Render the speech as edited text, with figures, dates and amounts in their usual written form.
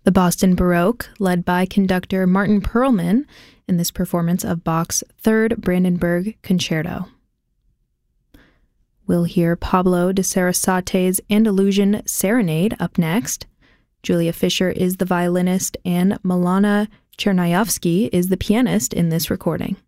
The Boston Baroque, led by conductor Martin Perlman in this performance of Bach's Third Brandenburg Concerto. We'll hear Pablo de Sarasate's Andalusian Serenade up next. Julia Fischer is the violinist, and Milana Chernayevsky is the pianist in this recording.